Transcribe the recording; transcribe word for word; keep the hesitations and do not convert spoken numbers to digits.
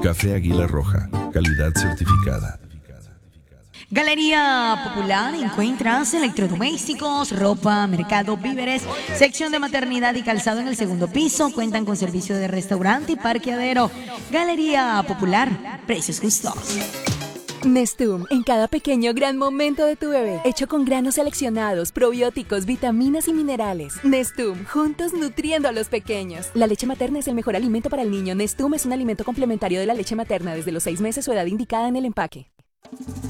Café Águila Roja, calidad certificada. Galería Popular, encuentras electrodomésticos, ropa, mercado, víveres, sección de maternidad y calzado en el segundo piso. Cuentan con servicio de restaurante y parqueadero. Galería Popular, precios justos. Nestum, en cada pequeño gran momento de tu bebé, hecho con granos seleccionados, probióticos, vitaminas y minerales. Nestum, juntos nutriendo a los pequeños. La leche materna es el mejor alimento para el niño. Nestum es un alimento complementario de la leche materna desde los seis meses o edad indicada en el empaque.